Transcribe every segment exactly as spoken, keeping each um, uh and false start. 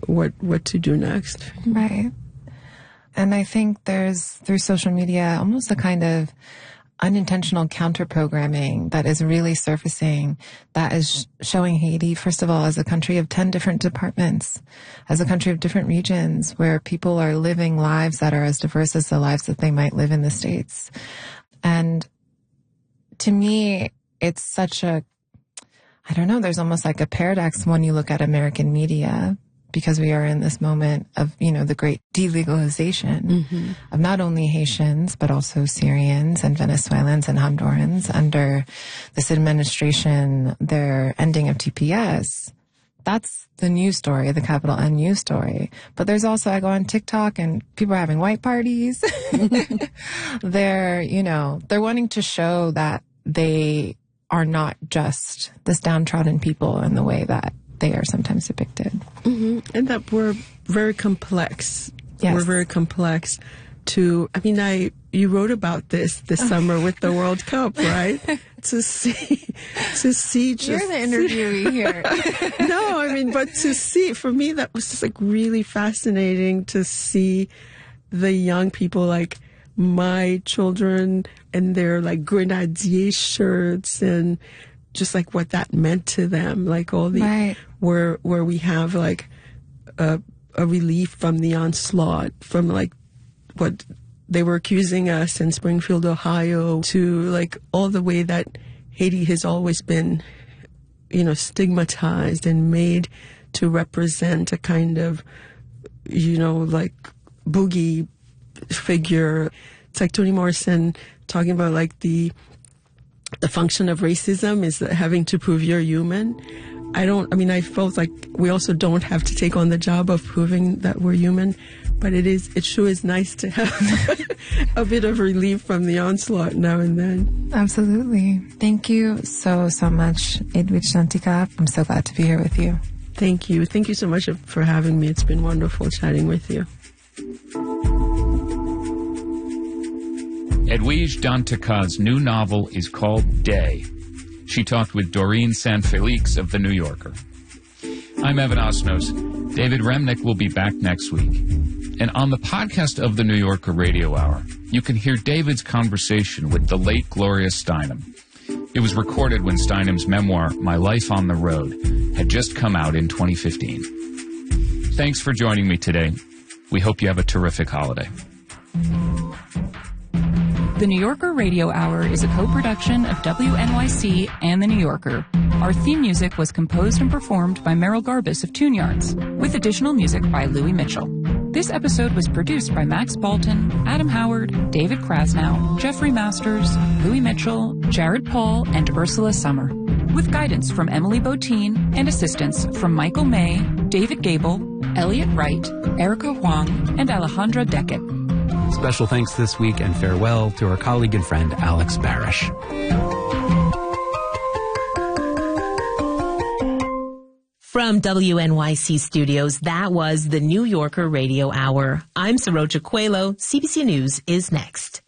what what to do next. Right. And I think there's, through social media, almost a kind of unintentional counter-programming that is really surfacing, that is showing Haiti, first of all, as a country of ten different departments, as a country of different regions, where people are living lives that are as diverse as the lives that they might live in the States. And to me, it's such a, I don't know, there's almost like a paradox when you look at American media, because we are in this moment of, you know, the great delegalization mm-hmm. of not only Haitians, but also Syrians and Venezuelans and Hondurans under this administration, their ending of T P S. That's the news story, the capital N news story. But there's also, I go on TikTok and people are having white parties. They're, you know, they're wanting to show that they are not just this downtrodden people in the way that they are sometimes depicted. Mm-hmm. And that we're very complex. Yes. We're very complex to, I mean, I, you wrote about this this summer with the World Cup, right? to see, to see just. You're the interviewee here. No, I mean, but to see, for me, that was just like really fascinating to see the young people, like my children and their like grenadier shirts and just like what that meant to them, like all the, right. where, where we have like a, a relief from the onslaught, from like what they were accusing us in Springfield, Ohio, to like all the way that Haiti has always been, you know, stigmatized and made to represent a kind of, you know, like boogie figure. It's like Toni Morrison talking about like the, the function of racism is that having to prove you're human. I don't, I mean, I felt like we also don't have to take on the job of proving that we're human, but it is, it sure is nice to have a bit of relief from the onslaught now and then. Absolutely. Thank you so, so much, Edwidge Danticat. I'm so glad to be here with you. Thank you. Thank you so much for having me. It's been wonderful chatting with you. Edwidge Danticat's new novel is called Day. She talked with Doreen San-Felix of The New Yorker. I'm Evan Osnos. David Remnick will be back next week. And on the podcast of The New Yorker Radio Hour, you can hear David's conversation with the late Gloria Steinem. It was recorded when Steinem's memoir, My Life on the Road, had just come out in twenty fifteen. Thanks for joining me today. We hope you have a terrific holiday. The New Yorker Radio Hour is a co-production of W N Y C and The New Yorker. Our theme music was composed and performed by Merrill Garbus of Tune Yards, with additional music by Louis Mitchell. This episode was produced by Max Bolton, Adam Howard, David Krasnow, Jeffrey Masters, Louis Mitchell, Jared Paul, and Ursula Summer, with guidance from Emily Botine and assistance from Michael May, David Gable, Elliot Wright, Erica Huang, and Alejandra Deckett. Special thanks this week and farewell to our colleague and friend Alex Barish. From W N Y C Studios, that was the New Yorker Radio Hour. I'm Saroja Coelho. C B C News is next.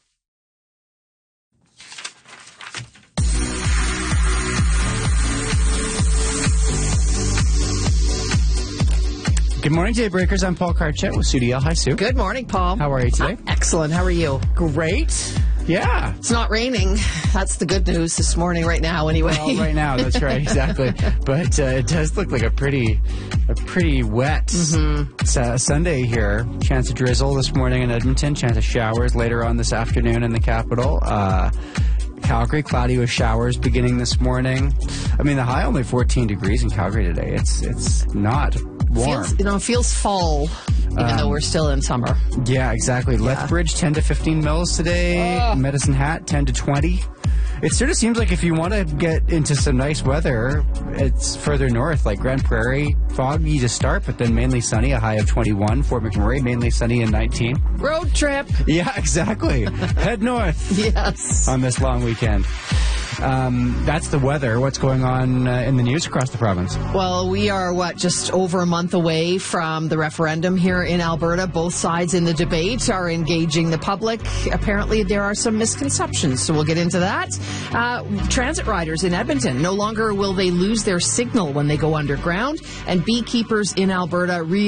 Good morning, Daybreakers. I'm Paul Karchet with Sue Diel. Hi, Sue. Good morning, Paul. How are you today? I'm excellent. How are you? Great. Yeah. It's not raining. That's the good news this morning, right now, anyway. Well, right now, that's right, exactly. But uh, it does look like a pretty, a pretty wet mm-hmm. uh, Sunday here. Chance of drizzle this morning in Edmonton. Chance of showers later on this afternoon in the capital. Uh, Calgary, cloudy with showers beginning this morning. I mean, the high only fourteen degrees in Calgary today. It's it's not warm. Feels, you know, it feels fall, even um, though we're still in summer. Yeah, exactly. Yeah. Lethbridge, ten to fifteen mils today. Uh. Medicine Hat, ten to twenty. It sort of seems like if you want to get into some nice weather, it's further north, like Grand Prairie, foggy to start, but then mainly sunny, a high of twenty-one. Fort McMurray, mainly sunny and nineteen. Road trip. Yeah, exactly. Head north. Yes. On this long weekend. Um, that's the weather. What's going on uh, in the news across the province? Well, we are, what, just over a month away from the referendum here in Alberta. Both sides in the debate are engaging the public. Apparently, there are some misconceptions, so we'll get into that. Uh, transit riders in Edmonton, no longer will they lose their signal when they go underground, and beekeepers in Alberta really